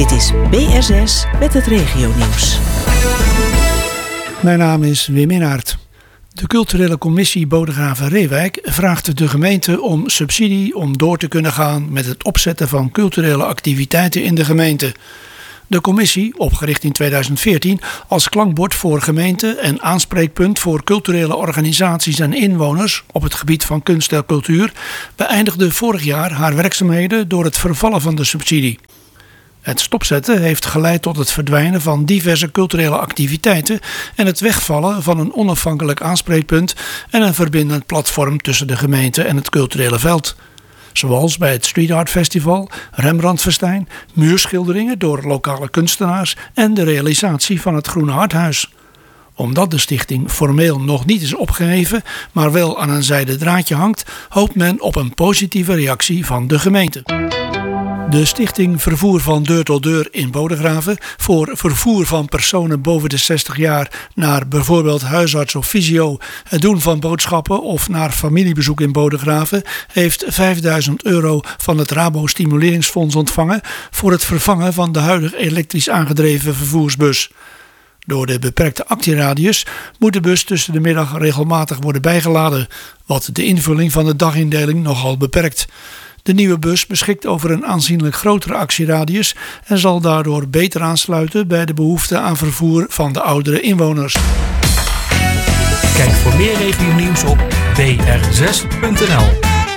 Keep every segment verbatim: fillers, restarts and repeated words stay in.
Dit is B R zes met het regionieuws. Mijn naam is Wim Inhaert. De culturele commissie Bodegraven-Reewijk vraagt de gemeente om subsidie om door te kunnen gaan met het opzetten van culturele activiteiten in de gemeente. De commissie, opgericht in tweeduizend veertien als klankbord voor gemeenten en aanspreekpunt voor culturele organisaties en inwoners op het gebied van kunst en cultuur, beëindigde vorig jaar haar werkzaamheden door het vervallen van de subsidie. Het stopzetten heeft geleid tot het verdwijnen van diverse culturele activiteiten en het wegvallen van een onafhankelijk aanspreekpunt en een verbindend platform tussen de gemeente en het culturele veld. Zoals bij het Street Art Festival, Rembrandtfestijn, muurschilderingen door lokale kunstenaars en de realisatie van het Groene Harthuis. Omdat de stichting formeel nog niet is opgeheven, maar wel aan een zijden draadje hangt, hoopt men op een positieve reactie van de gemeente. De stichting Vervoer van Deur tot Deur in Bodegraven voor vervoer van personen boven de zestig jaar naar bijvoorbeeld huisarts of fysio, het doen van boodschappen of naar familiebezoek in Bodegraven heeft vijfduizend euro van het Rabo Stimuleringsfonds ontvangen voor het vervangen van de huidige elektrisch aangedreven vervoersbus. Door de beperkte actieradius moet de bus tussen de middag regelmatig worden bijgeladen, wat de invulling van de dagindeling nogal beperkt. De nieuwe bus beschikt over een aanzienlijk grotere actieradius en zal daardoor beter aansluiten bij de behoefte aan vervoer van de oudere inwoners. Kijk voor meer regionieuws op b r zes punt n l.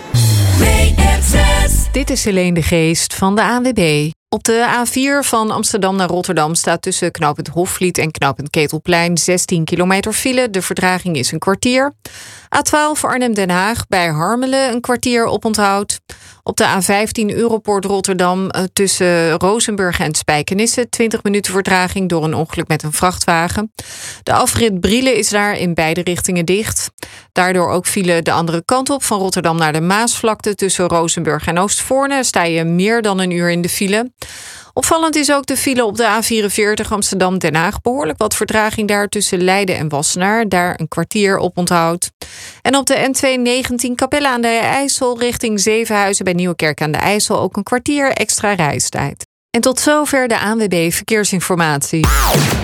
B R zes. Dit is Helene de Geest van de A N W B. Op de A vier van Amsterdam naar Rotterdam staat tussen knooppunt Hofvliet en knooppunt Ketelplein zestien kilometer file. De vertraging is een kwartier. A twaalf Arnhem-Den Haag bij Harmelen een kwartier oponthoud. Op de A vijftien Europoort Rotterdam tussen Rozenburg en Spijkenisse twintig minuten vertraging door een ongeluk met een vrachtwagen. De afrit Brielen is daar in beide richtingen dicht. Daardoor ook file de andere kant op van Rotterdam naar de Maasvlakte tussen Rozenburg en Oostvoorne. Sta je meer dan een uur in de file. Opvallend is ook de file op de A vierenveertig Amsterdam-Den Haag. Behoorlijk wat vertraging daar tussen Leiden en Wassenaar. Daar een kwartier op onthoud. En op de N tweehonderdnegentien Capelle aan de IJssel richting Zevenhuizen bij Nieuwekerk aan de IJssel ook een kwartier extra reistijd. En tot zover de A N W B Verkeersinformatie.